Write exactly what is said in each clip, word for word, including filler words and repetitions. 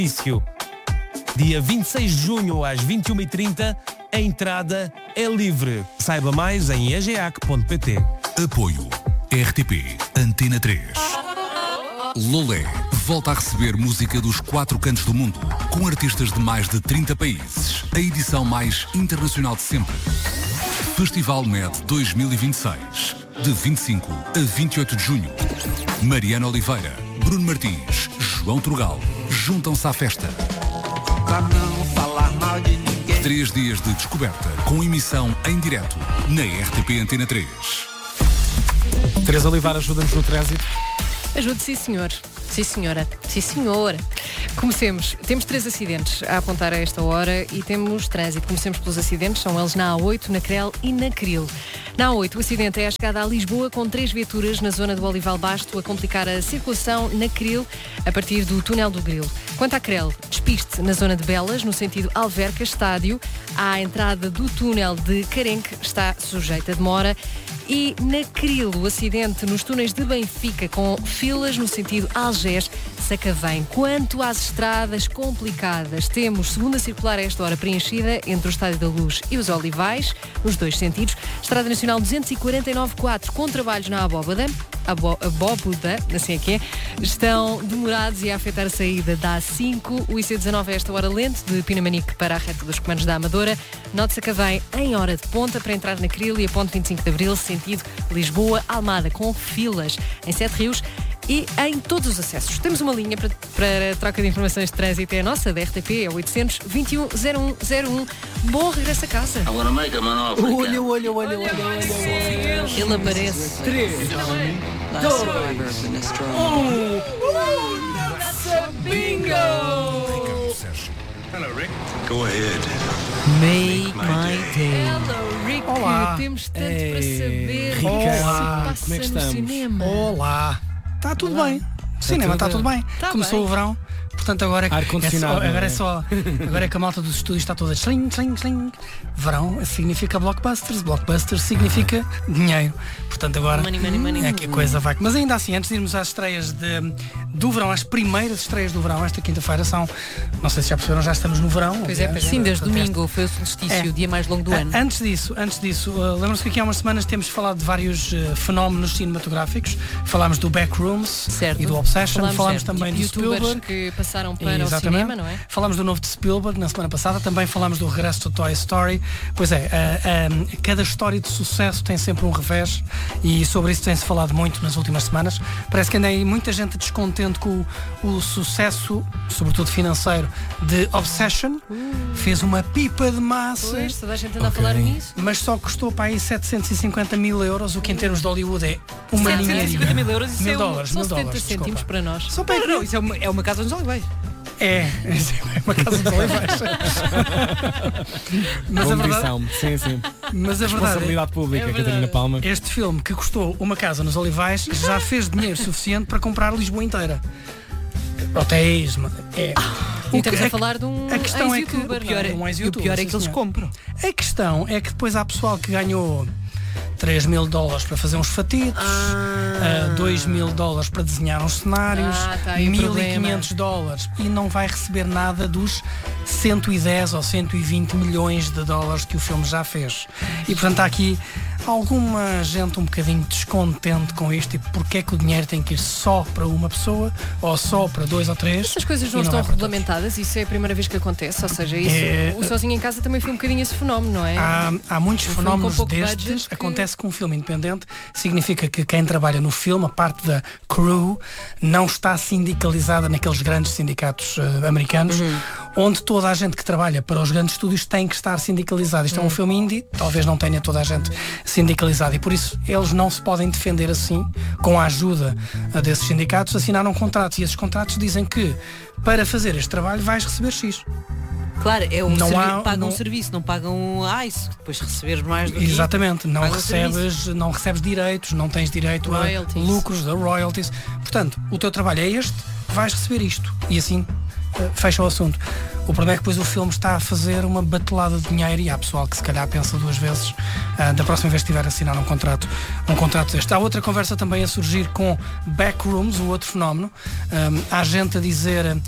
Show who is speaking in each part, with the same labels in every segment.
Speaker 1: início. Dia vinte e seis de junho às vinte e uma e trinta, a entrada é livre. Saiba mais em e g a c ponto p t.
Speaker 2: Apoio R T P Antena três. Lolé volta a receber música dos quatro cantos do mundo, com artistas de mais de trinta países. A edição mais internacional de sempre. Festival M E D dois mil e vinte e seis. De vinte e cinco a vinte e oito de junho. Mariana Oliveira, Bruno Martins, João Trugal juntam-se à festa. Três dias de descoberta, com emissão em direto na R T P Antena três.
Speaker 3: Teresa Oliveira, ajuda-nos no trânsito.
Speaker 4: Ajude, sim senhor. Sim senhora. Sim senhora. Comecemos. Temos três acidentes a apontar a esta hora e temos trânsito. Comecemos pelos acidentes. São eles na A oito, na Crel e na Cril. Na A oito, o acidente é a chegada a Lisboa com três viaturas na zona do Olival Basto a complicar a circulação na Cril a partir do túnel do Grilo. Quanto à Crel, despiste na zona de Belas, no sentido Alverca Estádio. À entrada do túnel de Carenque está sujeita a demora. E na Cril, o acidente nos túneis de Benfica com filas no sentido Algés-Sacavém. Quanto às estradas complicadas, temos segunda circular a esta hora preenchida entre o Estádio da Luz e os Olivais, nos dois sentidos. Estrada Nacional duzentos e quarenta e nove quatro com trabalhos na Abóboda. Abóboda, assim é que é, estão demorados e a afetar a saída da A cinco. O I C dezanove a esta hora lento, de Pinamanique para a reta dos comandos da Amadora. Note Sacavém em hora de ponta para entrar na Cril e a ponte vinte e cinco de Abril, sentido Lisboa-Almada, com filas em Sete Rios e em todos os acessos. Temos uma linha para, para troca de informações de trânsito, é a nossa, da R T P, é oitocentos, vinte e um, zero um zero um. Bom regresso a casa.
Speaker 3: Olha, olha, olha, olha, olha.
Speaker 4: Ele aparece.
Speaker 3: três, dois, um. Bingo!
Speaker 5: Hello, Rick. Go ahead.
Speaker 4: Make
Speaker 5: my
Speaker 4: day. Hello, Rick.
Speaker 3: Olá.
Speaker 4: Temos tanto
Speaker 3: Ei,
Speaker 4: para saber.
Speaker 3: Ricardo.
Speaker 4: O que se
Speaker 3: Olá,
Speaker 4: passa
Speaker 3: como é que
Speaker 4: no
Speaker 3: estamos?
Speaker 4: cinema.
Speaker 3: Olá. Está tudo
Speaker 4: Olá.
Speaker 3: bem. O cinema está tudo bem.
Speaker 4: Tá
Speaker 3: Começou
Speaker 4: bem.
Speaker 3: o verão. Portanto, agora é, é só,
Speaker 1: Ar-condicionado,
Speaker 3: agora
Speaker 1: não é?
Speaker 3: é só. Agora é que a malta dos estúdios está toda sling, sling, sling. Verão significa blockbusters, blockbusters significa dinheiro. Portanto, agora
Speaker 4: Money, money, money.
Speaker 3: é que a coisa vai. Mas ainda assim, antes de irmos às estreias de, do verão, às primeiras estreias do verão, esta quinta-feira são, não sei se já perceberam, já estamos no verão.
Speaker 4: Pois é,
Speaker 3: aliás,
Speaker 4: sim, desde
Speaker 3: portanto,
Speaker 4: domingo foi o solstício,
Speaker 3: É.
Speaker 4: o dia mais longo do
Speaker 3: Ah,
Speaker 4: ano.
Speaker 3: Antes disso, antes disso, uh, lembram-se que aqui há umas semanas temos falado de vários uh, fenómenos cinematográficos. Falámos do Backrooms
Speaker 4: Certo.
Speaker 3: e do Obsession,
Speaker 4: Falámos,
Speaker 3: falámos
Speaker 4: certo,
Speaker 3: também
Speaker 4: de
Speaker 3: do
Speaker 4: youtubers
Speaker 3: Spielberg.
Speaker 4: que passaram para
Speaker 3: Exatamente.
Speaker 4: o cinema, não é?
Speaker 3: Falámos do novo de Spielberg na semana passada, também falámos do regresso do Toy Story. Pois é, uh, um, cada história de sucesso tem sempre um revés e sobre isso tem-se falado muito nas últimas semanas. Parece que ainda há muita gente descontente com o, o sucesso, sobretudo financeiro, de Obsession.
Speaker 4: Uh.
Speaker 3: Fez uma pipa de massa.
Speaker 4: Pois, toda a gente anda a falar nisso.
Speaker 3: Mas só custou para aí setecentos e cinquenta mil euros, o que em termos de Hollywood é uma
Speaker 4: setecentos e
Speaker 3: ninharia.
Speaker 4: cinquenta mil euros, isso
Speaker 3: Mil
Speaker 4: é um-
Speaker 3: dólares,
Speaker 4: são
Speaker 3: mil
Speaker 4: setenta
Speaker 3: dólares,
Speaker 4: cêntimos
Speaker 3: desculpa.
Speaker 4: para nós.
Speaker 3: Só para
Speaker 6: Não, não, isso é uma, é uma casa nos Olivais.
Speaker 3: É, é uma casa dos olivais. Mas
Speaker 1: Boa
Speaker 3: a verdade,
Speaker 1: medição. Sim, sim.
Speaker 3: mas a verdade
Speaker 1: Responsabilidade pública,
Speaker 4: É verdade.
Speaker 1: Catarina Palma.
Speaker 3: é, este filme que custou uma casa nos olivais já fez dinheiro suficiente para comprar Lisboa inteira. Hotéis, ma- é.
Speaker 4: E
Speaker 3: O
Speaker 4: estamos
Speaker 3: que-
Speaker 4: a falar de um
Speaker 3: a questão é que-
Speaker 4: ex-youtuber,
Speaker 3: o
Speaker 4: não é?
Speaker 3: um
Speaker 6: E o
Speaker 3: ex-youtuber,
Speaker 6: pior é
Speaker 3: sim,
Speaker 6: que eles
Speaker 3: senhor.
Speaker 6: compram.
Speaker 3: A questão é que depois há pessoal que ganhou três mil dólares para fazer uns fatitos, ah, dois mil dólares para desenhar uns cenários,
Speaker 4: Ah, tá aí o
Speaker 3: mil e
Speaker 4: problema.
Speaker 3: quinhentos dólares e não vai receber nada dos cento e dez ou cento e vinte milhões de dólares que o filme já fez. E portanto há aqui alguma gente um bocadinho descontente com isto e porque é que o dinheiro tem que ir só para uma pessoa ou só para dois ou três.
Speaker 4: Essas coisas
Speaker 3: e
Speaker 4: não estão
Speaker 3: vai para todos.
Speaker 4: regulamentadas, isso é a primeira vez que acontece, ou seja, isso,
Speaker 3: É-
Speaker 4: o Sozinho em Casa também foi um bocadinho esse fenómeno, não é?
Speaker 3: Há, há muitos
Speaker 4: Um filme
Speaker 3: fenómenos
Speaker 4: com pouco
Speaker 3: destes.
Speaker 4: budget que-
Speaker 3: Acontece com um filme independente, significa que quem trabalha no filme, a parte da crew, não está sindicalizada naqueles grandes sindicatos eh, americanos,
Speaker 4: Uhum.
Speaker 3: onde toda a gente que trabalha para os grandes estúdios tem que estar sindicalizada. Isto é um
Speaker 4: Uhum.
Speaker 3: filme indie, talvez não tenha toda a gente sindicalizada e por isso eles não se podem defender assim, com a ajuda eh, desses sindicatos, assinaram contratos e esses contratos dizem que para fazer este trabalho vais receber X.
Speaker 6: Claro, é um
Speaker 3: Não
Speaker 6: servi-
Speaker 3: há-
Speaker 6: pagam
Speaker 3: não-
Speaker 6: um serviço, não pagam um ah, isso, depois receberes mais do que
Speaker 3: Exatamente, não
Speaker 6: Paga o
Speaker 3: recebes, não recebes direitos, não tens direito
Speaker 4: Royalties.
Speaker 3: a lucros, a royalties. Portanto, o teu trabalho é este, vais receber isto. E assim eh, fecha o assunto. O problema é que depois o filme está a fazer uma batelada de dinheiro e há pessoal que se calhar pensa duas vezes ah, da próxima vez que tiver a assinar um contrato, um contrato deste. Há outra conversa também a surgir com Backrooms, o outro fenómeno. Um, há gente a dizer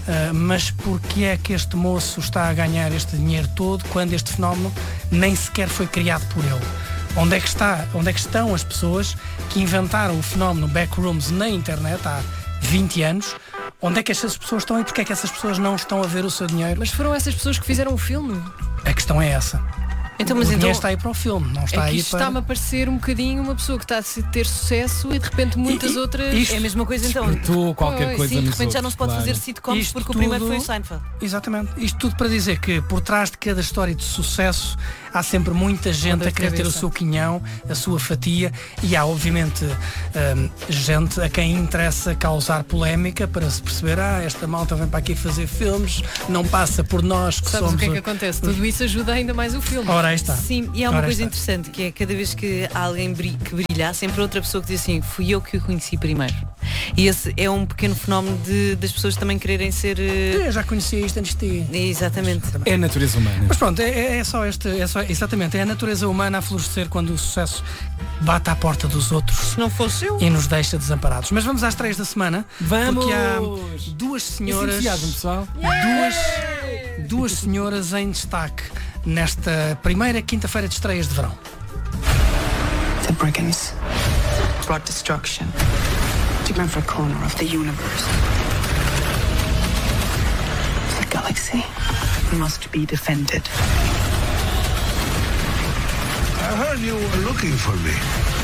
Speaker 3: uh, mas porque é que este moço está a ganhar este dinheiro todo quando este fenómeno nem sequer foi criado por ele? Onde é que está, onde é que estão as pessoas que inventaram o fenómeno backrooms na internet há vinte anos? Onde é que essas pessoas estão e porque é que essas pessoas não estão a ver o seu dinheiro?
Speaker 4: Mas foram essas pessoas que fizeram o filme?
Speaker 3: A questão é essa.
Speaker 6: Então,
Speaker 3: o
Speaker 6: mas
Speaker 3: dinheiro
Speaker 6: então...
Speaker 3: está aí para o filme, não está
Speaker 4: é que
Speaker 3: aí
Speaker 4: isto
Speaker 3: para...
Speaker 4: está-me a parecer um bocadinho uma pessoa que está a ter sucesso e de repente muitas
Speaker 3: E- e-
Speaker 4: outras...
Speaker 3: isto-
Speaker 6: É a mesma coisa então.
Speaker 5: Despertou qualquer
Speaker 4: Pois,
Speaker 5: coisa
Speaker 6: Sim, de
Speaker 5: nos
Speaker 6: repente já não
Speaker 5: outros,
Speaker 6: se pode
Speaker 5: claro.
Speaker 6: fazer sitcoms
Speaker 3: Isto
Speaker 6: porque o primeiro
Speaker 3: tudo-
Speaker 6: foi o Seinfeld.
Speaker 3: Exatamente. Isto tudo para dizer que por trás de cada história de sucesso há sempre muita gente
Speaker 4: dor
Speaker 3: a
Speaker 4: de
Speaker 3: querer ter o
Speaker 4: cabeça.
Speaker 3: seu quinhão, a sua fatia, e há obviamente hum, gente a quem interessa causar polémica para se perceber, ah, esta malta vem para aqui fazer filmes, não passa por nós que
Speaker 4: Sabes
Speaker 3: somos...
Speaker 4: o que é que
Speaker 3: o-
Speaker 4: acontece? Tudo isso ajuda ainda mais o filme.
Speaker 3: Ora, aí está.
Speaker 6: Sim, e há uma
Speaker 3: Ora,
Speaker 6: coisa
Speaker 3: está.
Speaker 6: interessante que é cada vez que há alguém bri- que brilha, há sempre outra pessoa que diz assim, fui eu que o conheci primeiro. E esse é um pequeno fenómeno de, das pessoas também quererem ser. eh,
Speaker 3: Eu já conhecia isto antes de ti.
Speaker 6: Exatamente.
Speaker 5: É a natureza humana.
Speaker 3: Mas pronto, é, é só este, é só, exatamente, é a natureza humana a florescer quando o sucesso bate à porta dos outros
Speaker 6: Se não fosse eu.
Speaker 3: e nos deixa desamparados. Mas vamos às três da semana.
Speaker 5: Vamos!
Speaker 3: Porque há duas
Speaker 5: Esse
Speaker 3: senhoras,
Speaker 5: entusiasmo, pessoal.
Speaker 3: duas, duas senhoras em destaque nesta primeira quinta-feira de estreias de verão.
Speaker 7: The brigands brought destruction to every corner of the universe. The galaxy must be defended.
Speaker 8: I heard you were looking for me.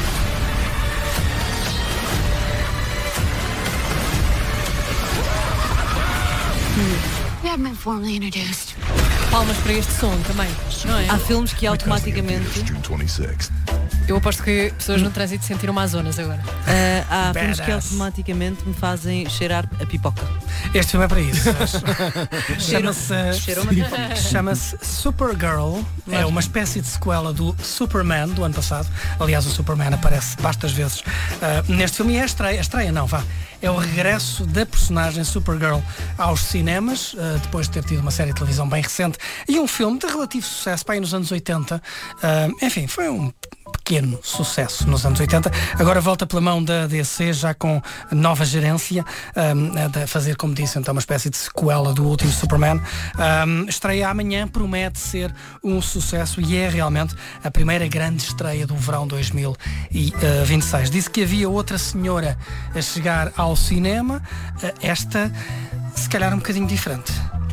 Speaker 9: We have been formally introduced.
Speaker 4: Palmas para este som também, não é?
Speaker 6: Há filmes que automaticamente.
Speaker 4: Eu aposto que pessoas no trânsito sentiram amazonas agora.
Speaker 6: ah, há filmes que
Speaker 3: Badass.
Speaker 6: automaticamente me fazem cheirar a pipoca.
Speaker 3: Este filme é para isso. Chama-se
Speaker 6: Cheirou-me
Speaker 3: chama-se Supergirl. É uma espécie de sequela do Superman do ano passado. Aliás, o Superman aparece bastas vezes ah, neste filme. E é a estreia, a estreia não, vá. É o regresso da personagem Supergirl aos cinemas, ah, depois de ter tido uma série de televisão bem recente e um filme de relativo sucesso para aí nos anos oitenta. Ah, enfim, foi um pequeno sucesso nos anos oitenta. Agora volta pela mão da D C, já com nova gerência, um, a fazer, como disse, então uma espécie de sequela do último Superman. Um, estreia amanhã, promete ser um sucesso e é realmente a primeira grande estreia do verão dois mil e vinte e seis. Disse que havia outra senhora a chegar ao cinema, uh, esta se calhar um bocadinho diferente.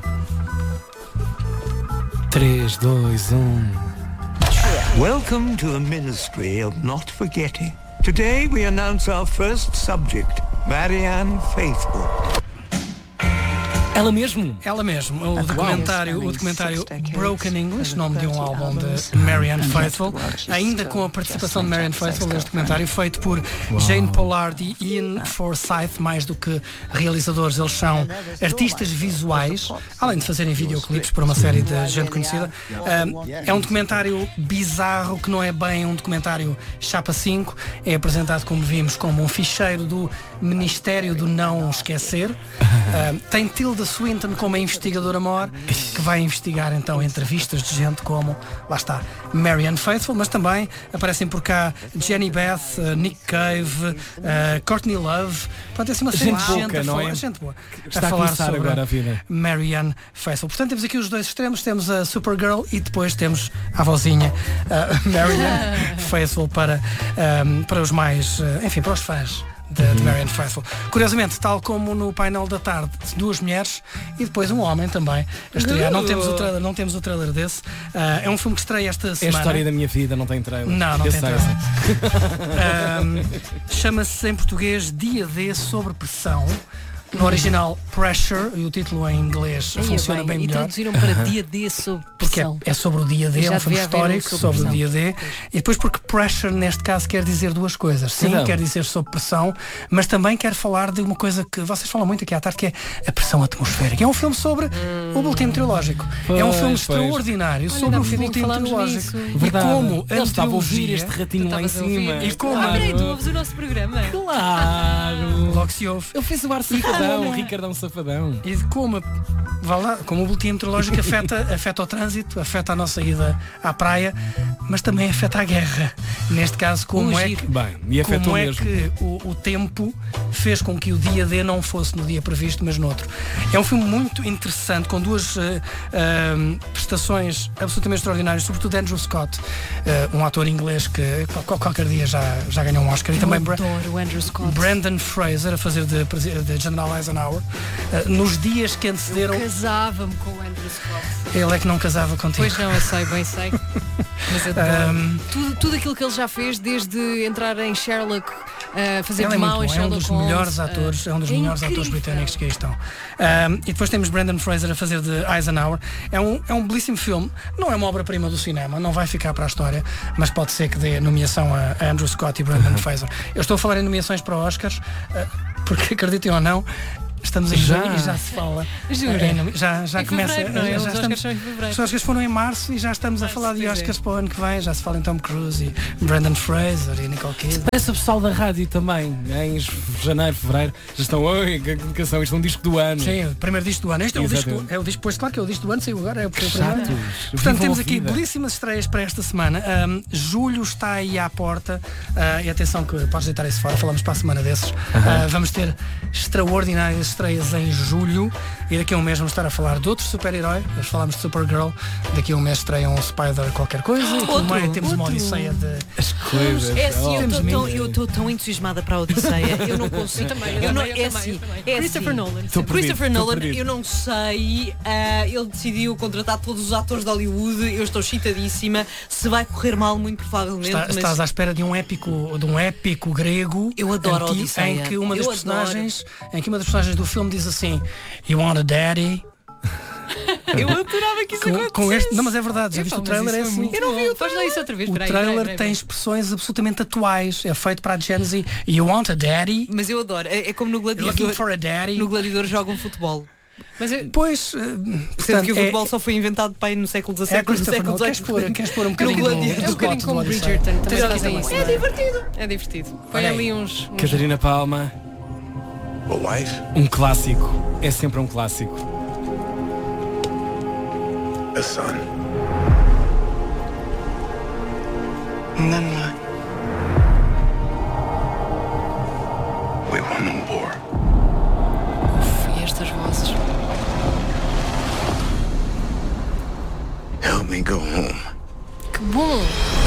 Speaker 5: três, dois, um.
Speaker 8: Welcome to the Ministry of Not Forgetting. Today we announce our first subject, Marianne Faithfull.
Speaker 5: Ela mesmo?
Speaker 3: Ela mesmo, o documentário, o documentário Broken English, nome de um álbum de Marianne Faithfull, ainda com a participação de Marianne Faithfull, este documentário feito por Jane Pollard e Ian Forsyth, mais do que realizadores, eles são artistas visuais, além de fazerem videoclipes para uma série de gente conhecida. É um documentário bizarro que não é bem um documentário chapa cinco, é apresentado, como vimos, como um ficheiro do Ministério do Não Esquecer. Tem Tilda Swinton como a investigadora mor, que vai investigar então entrevistas de gente como, lá está, Marianne Faithfull, mas também aparecem por cá Jenny Beth, uh, Nick Cave, uh, Courtney Love, portanto, é assim uma série
Speaker 5: Gente
Speaker 3: de
Speaker 5: pouca,
Speaker 3: gente, a
Speaker 5: não
Speaker 3: falar,
Speaker 5: é?
Speaker 3: gente boa
Speaker 5: Está
Speaker 3: a
Speaker 5: a
Speaker 3: falar
Speaker 5: começar
Speaker 3: sobre
Speaker 5: agora a vida.
Speaker 3: Marianne Faithfull. Portanto, temos aqui os dois extremos, temos a Supergirl e depois temos a vozinha uh, Marianne Faithfull para, um, para os mais, uh, enfim, para os fãs de, de Marianne Faithfull. Curiosamente, tal como no painel da tarde, duas mulheres e depois um homem também a estrear. Não temos o trailer, não temos o trailer desse. Uh, é um filme que estreia esta
Speaker 5: É a
Speaker 3: semana.
Speaker 5: história da minha vida, não tem trailer.
Speaker 3: Não, não
Speaker 5: Eu
Speaker 3: tem
Speaker 5: sei,
Speaker 3: trailer.
Speaker 5: eu sei.
Speaker 3: Um, chama-se em português Dia D sobre Pressão. No original Pressure, e o título em inglês
Speaker 4: Aí,
Speaker 3: funciona bem,
Speaker 4: e
Speaker 3: melhor.
Speaker 4: traduziram para dia D sob
Speaker 3: Porque é,
Speaker 4: pressão.
Speaker 3: é sobre o dia D,
Speaker 4: Já
Speaker 3: é um filme
Speaker 4: devia haver um
Speaker 3: histórico
Speaker 4: sobre
Speaker 3: sobre o
Speaker 4: pressão.
Speaker 3: dia D. E depois porque pressure neste caso quer dizer duas coisas. Sim,
Speaker 5: Então.
Speaker 3: quer dizer sob pressão, mas também quer falar de uma coisa que vocês falam muito aqui à tarde, que é a pressão atmosférica. É um filme sobre o boletim meteorológico. é um
Speaker 5: Pois,
Speaker 3: filme
Speaker 5: pois.
Speaker 3: extraordinário
Speaker 4: Olha,
Speaker 3: sobre
Speaker 4: há
Speaker 3: o
Speaker 4: bocadinho
Speaker 3: boletim
Speaker 4: falámos
Speaker 3: meteorológico.
Speaker 4: nisso.
Speaker 3: E
Speaker 5: Verdade.
Speaker 3: como
Speaker 5: Ele estava a ouvir
Speaker 3: meteorologia-
Speaker 5: este ratinho lá em
Speaker 4: Estavas a ouvir?
Speaker 5: cima.
Speaker 3: E como-
Speaker 4: Ah, peraí, tu ouves o nosso programa?
Speaker 5: Claro.
Speaker 3: Logo se ouve.
Speaker 5: Ele fez o ar
Speaker 4: E como
Speaker 5: Safadão, o Ricardo é um safadão.
Speaker 3: E de como, vá lá, como o boletim meteorológico afeta, afeta o trânsito, afeta a nossa ida à praia, mas também afeta a guerra. Neste caso, como é que,
Speaker 5: Bem, e afetou
Speaker 3: como é
Speaker 5: mesmo.
Speaker 3: que o, o tempo fez com que o dia D não fosse no dia previsto, mas no outro. É um filme muito interessante, com duas uh, uh, prestações absolutamente extraordinárias, sobretudo Andrew Scott, uh, um ator inglês que qual, qualquer dia já, já ganhou um Oscar. E
Speaker 4: Eu
Speaker 3: também Bra-
Speaker 4: adoro o Andrew Scott.
Speaker 3: Brandon Fraser a fazer de, presi- de General Eisenhower. Uh, nos dias que antecederam,
Speaker 4: Eu casava-me com o Andrew Scott.
Speaker 3: ele é que não casava contigo.
Speaker 4: Pois não, eu sei, bem sei. Mas adoro.
Speaker 3: Um,
Speaker 4: tudo, tudo aquilo que ele já fez, desde entrar em Sherlock, uh, fazer
Speaker 3: Ele
Speaker 4: de
Speaker 3: é
Speaker 4: mal
Speaker 3: muito
Speaker 4: em
Speaker 3: bom, é um
Speaker 4: Sherlock
Speaker 3: dos
Speaker 4: Holmes,
Speaker 3: melhores
Speaker 4: uh,
Speaker 3: atores, é um dos
Speaker 4: é
Speaker 3: melhores atores
Speaker 4: incrível.
Speaker 3: britânicos que aí estão. Um, e depois temos Brandon Fraser a fazer de Eisenhower. É um, é um belíssimo filme, não é uma obra-prima do cinema, não vai ficar para a história, mas pode ser que dê nomeação a, a Andrew Scott e Brandon Fraser. Eu estou a falar em nomeações para Oscars, uh, porque acreditem ou não, estamos em
Speaker 5: Já.
Speaker 3: julho e já se fala.
Speaker 4: Jura?
Speaker 3: eh, em- já já
Speaker 4: Em
Speaker 3: começa.
Speaker 4: fevereiro, não é?
Speaker 3: já
Speaker 4: Os
Speaker 3: estamos-
Speaker 4: Oscars são em fevereiro.
Speaker 3: Os Oscars foram em março e já estamos a falar de
Speaker 4: pois é.
Speaker 3: Oscars para o ano que vem. Já se fala em Tom Cruise e Brandon Fraser e Nicole Kidman.
Speaker 5: Parece o pessoal da rádio também, em janeiro, fevereiro, já estão, oi, que dedicação, isto é um disco do ano.
Speaker 3: Sim, o primeiro disco do ano. Este é o disco,
Speaker 5: Exatamente.
Speaker 3: é o disco, pois claro que é o disco do ano, saiu agora, é o primeiro.
Speaker 5: Chatos.
Speaker 3: Portanto,
Speaker 5: Vivam
Speaker 3: temos
Speaker 5: a
Speaker 3: aqui
Speaker 5: vida.
Speaker 3: belíssimas estreias para esta semana. Um, julho está aí à porta. Uh, e atenção que podes deitar isso fora, falamos para a semana desses. Uh, vamos ter extraordinárias estreias em julho. E daqui a um mês vamos estar a falar de outro super-herói. Nós falamos de Supergirl. Daqui a um mês estreia um Spider qualquer coisa. E pelo meio temos uma odisseia de...
Speaker 5: As coisas.
Speaker 6: É assim, eu
Speaker 3: Temos
Speaker 6: estou tão,
Speaker 3: mil.
Speaker 6: eu estou tão entusiasmada para a Odisseia. Eu não consigo.
Speaker 4: também, eu
Speaker 6: Eu não,
Speaker 4: também, eu
Speaker 6: é
Speaker 4: também,
Speaker 6: assim,
Speaker 4: eu também.
Speaker 6: é
Speaker 4: Christopher
Speaker 6: assim.
Speaker 4: Nolan.
Speaker 5: Estou perdido,
Speaker 6: Christopher
Speaker 5: estou
Speaker 6: Nolan,
Speaker 5: perdido.
Speaker 6: eu não sei. ah, ele decidiu contratar todos os atores de Hollywood. Eu estou excitadíssima. Se vai correr mal, muito provavelmente.
Speaker 3: Está-
Speaker 6: mas
Speaker 3: Estás à espera de um épico, de um épico grego.
Speaker 6: Eu adoro a
Speaker 3: em que,
Speaker 6: Odisseia.
Speaker 3: em que uma das
Speaker 6: Eu
Speaker 3: personagens, em que uma das personagens do filme diz assim: "You want a daddy?"
Speaker 6: eu adorava que isso
Speaker 3: Com,
Speaker 6: acontecesse.
Speaker 3: com este, não, mas é verdade, já viste
Speaker 4: Epá,
Speaker 3: o
Speaker 4: mas
Speaker 3: trailer é
Speaker 4: isso
Speaker 3: assim.
Speaker 4: muito bom. Faz lá isso outra vez.
Speaker 3: O
Speaker 4: Espera aí,
Speaker 3: trailer
Speaker 4: espera aí, espera
Speaker 3: tem
Speaker 4: aí.
Speaker 3: expressões absolutamente atuais. É feito para a Gen Z. You want a daddy?
Speaker 6: Mas eu adoro. É, é como no
Speaker 3: Looking
Speaker 6: Gladiador.
Speaker 3: for a daddy?
Speaker 6: No Gladiador jogam futebol.
Speaker 4: Mas eu-
Speaker 3: Pois, eh,
Speaker 6: Sendo
Speaker 3: portanto,
Speaker 6: que o
Speaker 3: é,
Speaker 6: futebol só foi inventado para aí no século
Speaker 3: é
Speaker 6: dezassete, no
Speaker 3: Christopher
Speaker 6: século
Speaker 3: Nolan. Queres pôr,
Speaker 6: dezoito.
Speaker 3: queres pôr um
Speaker 6: No
Speaker 3: bocadinho do,
Speaker 6: Gladiador.
Speaker 3: do
Speaker 4: É um bocadinho
Speaker 3: plot do
Speaker 4: como
Speaker 3: Odisseia?
Speaker 4: Bridgerton. Também
Speaker 3: Tens
Speaker 4: fazem
Speaker 3: razão.
Speaker 4: isso.
Speaker 6: É divertido.
Speaker 4: É divertido. Põe
Speaker 3: Olha aí.
Speaker 4: ali uns. uns-
Speaker 5: Catarina Palma,
Speaker 8: A wife?
Speaker 5: um clássico. É sempre um clássico.
Speaker 8: A son.
Speaker 7: And then what?
Speaker 8: We won the war.
Speaker 4: E estas vozes.
Speaker 8: Help me go home.
Speaker 4: Que bom!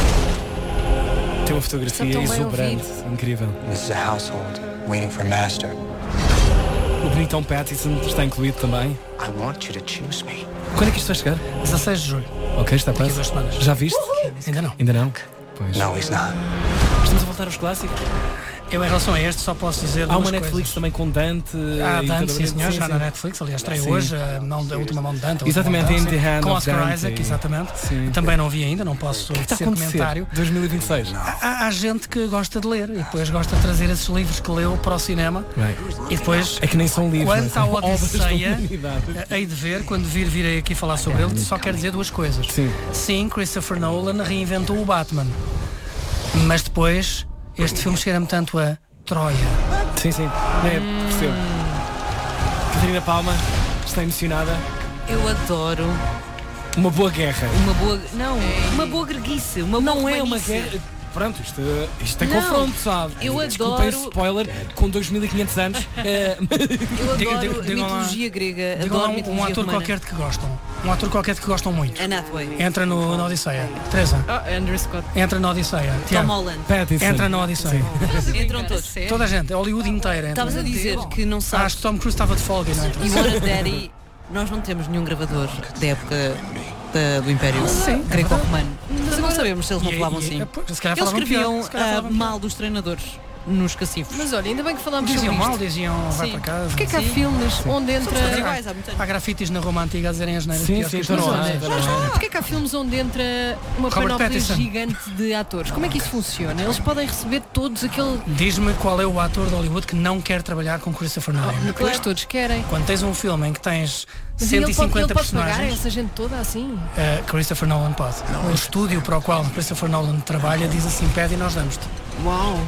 Speaker 5: Tem uma
Speaker 4: São
Speaker 5: fotografia
Speaker 4: tão bem
Speaker 5: exuberante, incrível.
Speaker 10: This is a household waiting for a master.
Speaker 5: O bonitão Pattinson está incluído também.
Speaker 10: I want you to choose me.
Speaker 5: Quando é que isto vai chegar?
Speaker 3: dezasseis de julho.
Speaker 5: Ok, está
Speaker 3: Daqui a
Speaker 5: quase.
Speaker 3: duas semanas.
Speaker 5: Já viste?
Speaker 3: Ainda não.
Speaker 5: Ainda não? Pois.
Speaker 10: No, he's not.
Speaker 5: Estamos a voltar aos clássicos.
Speaker 3: Eu, em relação a este, só posso dizer
Speaker 5: Há uma
Speaker 3: duas
Speaker 5: Netflix
Speaker 3: coisas.
Speaker 5: também com Dante.
Speaker 3: Ah,
Speaker 5: e
Speaker 3: Dante,
Speaker 5: toda a
Speaker 3: sim
Speaker 5: gente-
Speaker 3: senhor,
Speaker 5: sim,
Speaker 3: já
Speaker 5: sim.
Speaker 3: na Netflix, aliás, estreia
Speaker 5: Sim.
Speaker 3: hoje a, mão, a última mão de Dante. a última
Speaker 5: Exatamente,
Speaker 3: mão de
Speaker 5: In
Speaker 3: Dante,
Speaker 5: the Hand
Speaker 3: com
Speaker 5: of
Speaker 3: Oscar
Speaker 5: Dante.
Speaker 3: Isaac, exatamente.
Speaker 5: Sim.
Speaker 3: Também não vi ainda, não posso
Speaker 5: O que está a
Speaker 3: ser
Speaker 5: acontecer?
Speaker 3: comentário.
Speaker 5: dois mil e vinte e seis.
Speaker 3: Há, há gente que gosta de ler e depois gosta de trazer esses livros que leu para o cinema
Speaker 5: Bem,
Speaker 3: e depois,
Speaker 5: é que nem são livros.
Speaker 3: quanto à
Speaker 5: são obras da
Speaker 3: Odisseia,
Speaker 5: humanidade.
Speaker 3: hei de ver, quando vir, virei aqui falar sobre ele, só quero dizer duas coisas.
Speaker 5: Sim.
Speaker 3: Sim, Christopher Nolan reinventou o Batman, mas depois este filme cheira-me tanto a Troia.
Speaker 5: Sim, sim. É, percebo. Catarina Palma está emocionada.
Speaker 6: Eu adoro
Speaker 5: Uma boa guerra.
Speaker 6: uma boa. Não, uma boa greguice. Uma
Speaker 5: Não
Speaker 6: boa
Speaker 5: é uma
Speaker 6: romanice.
Speaker 5: guerra. Pronto, isto, isto é
Speaker 6: Não,
Speaker 5: confronto, sabe?
Speaker 6: eu
Speaker 5: Desculpem
Speaker 6: adoro-
Speaker 5: spoiler, com dois mil e quinhentos anos. eh,
Speaker 6: Eu
Speaker 3: Diga-
Speaker 6: adoro
Speaker 3: diga- digam lá-
Speaker 6: mitologia grega.
Speaker 3: Digam lá
Speaker 6: Adoro
Speaker 3: um,
Speaker 6: mitologia
Speaker 3: um ator
Speaker 6: romana.
Speaker 3: qualquer de que gostam. Um ator qualquer de que gostam muito.
Speaker 6: Anne Hathaway.
Speaker 3: Entra no, na Odisseia. Teresa,
Speaker 4: Oh, Andrew Scott.
Speaker 3: entra na Odisseia.
Speaker 6: Tom
Speaker 3: Tiago,
Speaker 6: Holland.
Speaker 5: Pattinson.
Speaker 3: entra na Odisseia.
Speaker 6: Entram todos.
Speaker 4: Sério?
Speaker 3: Toda a gente, a Hollywood inteira. entra.
Speaker 6: Estavas a dizer que não
Speaker 3: Ah,
Speaker 6: sabes.
Speaker 3: acho que Tom Cruise estava de folga, não entra.
Speaker 6: E What a Daddy, nós não temos nenhum gravador da época da- do Império
Speaker 3: Sim, é
Speaker 6: Greco-Romano. Mas não sabemos se eles não
Speaker 3: E-
Speaker 6: falavam
Speaker 3: e-
Speaker 6: assim.
Speaker 3: é, pois, se calhar
Speaker 6: Eles
Speaker 3: falavam
Speaker 6: escreviam
Speaker 3: pior, se calhar
Speaker 6: ah,
Speaker 3: falavam pior.
Speaker 6: mal dos treinadores nos cacifros.
Speaker 4: Mas olha, ainda bem que falámos
Speaker 3: Diziam
Speaker 4: sobre
Speaker 3: mal,
Speaker 4: isto.
Speaker 3: diziam vai
Speaker 6: Sim.
Speaker 3: para casa.
Speaker 4: Porquê que há
Speaker 6: Sim.
Speaker 4: filmes onde
Speaker 6: Somos todos
Speaker 4: entra.
Speaker 6: iguais, há muito
Speaker 3: Há grafites na Roma Antiga a dizerem as neiras
Speaker 5: Sim,
Speaker 3: piores
Speaker 5: sim,
Speaker 3: que
Speaker 5: estou
Speaker 3: as
Speaker 5: no
Speaker 3: nossas.
Speaker 5: ar, estou no ar.
Speaker 4: Porquê que há filmes onde entra uma
Speaker 3: Robert
Speaker 4: panóplia
Speaker 3: Pattinson.
Speaker 4: gigante de atores? Como é que isso funciona? Eles podem receber todos aquele.
Speaker 3: Diz-me qual é o ator de Hollywood que não quer trabalhar com Christopher Nolan.
Speaker 4: Depois todos querem.
Speaker 3: Quando tens um filme em que tens
Speaker 4: Mas ele
Speaker 3: cento e
Speaker 4: pode, ele
Speaker 3: cinquenta
Speaker 4: pode pagar
Speaker 3: personagens,
Speaker 4: essa gente toda assim?
Speaker 3: uh, Christopher Nolan pode. O estúdio para o qual Christopher Nolan trabalha diz assim, pede e nós damos-te.
Speaker 4: Uau!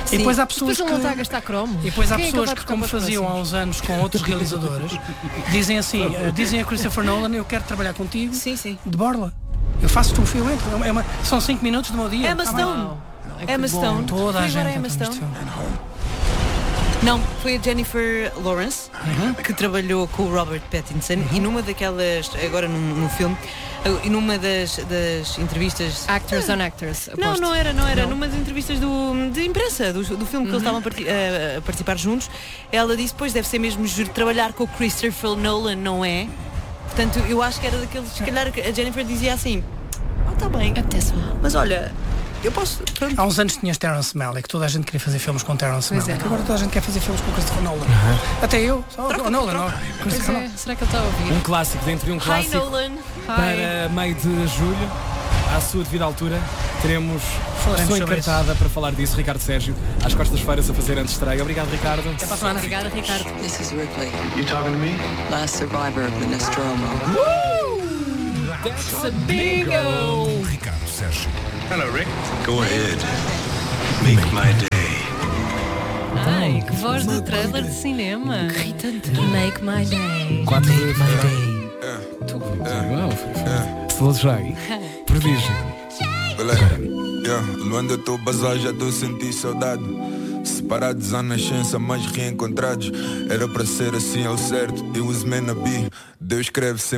Speaker 3: E depois há pessoas
Speaker 4: Depois ele
Speaker 3: que...
Speaker 4: não está a gastar cromo.
Speaker 3: E depois há
Speaker 4: Quem é que
Speaker 3: pessoas
Speaker 4: vai
Speaker 3: que,
Speaker 4: buscar
Speaker 3: como
Speaker 4: para os
Speaker 3: faziam há
Speaker 4: próximos?
Speaker 3: uns anos com outros realizadores, dizem assim, eh, dizem a Christopher Nolan, eu quero trabalhar contigo
Speaker 6: Sim, sim.
Speaker 3: de borla. Eu faço-te um fio entre. É uma, são cinco minutos do meu dia.
Speaker 6: Emma
Speaker 3: Tá bem?
Speaker 6: Stone.
Speaker 4: Ai,
Speaker 6: Emma
Speaker 4: que bom.
Speaker 6: Stone.
Speaker 3: Toda a
Speaker 6: Foi
Speaker 3: gente
Speaker 6: agora a Emma
Speaker 3: entra neste
Speaker 6: Stone.
Speaker 3: filme.
Speaker 6: Não, foi a Jennifer Lawrence que trabalhou com o Robert Pattinson e numa daquelas, agora no, no filme, e numa das, das entrevistas.
Speaker 4: Actors on actors.
Speaker 6: Não,
Speaker 4: aposto.
Speaker 6: não era, não era.
Speaker 4: Não?
Speaker 6: Numa das entrevistas do, de imprensa, do, do filme que eles estavam a, parti- a- a participar juntos, ela disse: pois deve ser mesmo juro, trabalhar com o Christopher Nolan, não é? Portanto, eu acho que era daqueles. Se calhar a Jennifer dizia assim: ah, está bem,
Speaker 4: Apetece-me.
Speaker 6: mas olha, eu posso. Pronto.
Speaker 3: Há uns anos tinhas Terrence Malick, toda a gente queria fazer filmes com Terrence
Speaker 4: Pois
Speaker 3: Malick.
Speaker 4: é.
Speaker 3: Agora toda a gente quer fazer filmes com Christopher Nolan. Até eu. Só o Nolan, não.
Speaker 4: Pois
Speaker 3: Christopher
Speaker 4: é,
Speaker 3: Nolan.
Speaker 4: será que ele está a ouvir?
Speaker 5: Um clássico, dentro de um
Speaker 6: Hi,
Speaker 5: clássico.
Speaker 6: Nolan.
Speaker 5: Para meio de julho, à sua devida altura, teremos
Speaker 3: Falaremos
Speaker 5: pessoa
Speaker 3: sobre
Speaker 5: encartada para falar disso, Ricardo Sérgio, às costas-feiras a fazer antes de estreia. Obrigado, Ricardo.
Speaker 3: Até para a semana.
Speaker 4: Obrigada, Ricardo.
Speaker 11: This is Ripley,
Speaker 10: You talking to me?
Speaker 11: last survivor of the Nostromo.
Speaker 5: That's a bingo!
Speaker 2: Ricardo Sérgio.
Speaker 10: Hello, Rick. Go ahead. Make my day.
Speaker 4: Ai, que voz do trailer de cinema. Que irritante. Make my day.
Speaker 5: quatro de fevereiro. Slowjay. Prodígio.
Speaker 12: Yeah, Luanda eu tô bazar, já tô sentindo saudade. Separados à nascença, mas reencontrados. Era para ser assim ao certo. It was meant to be. Deus escreve sempre.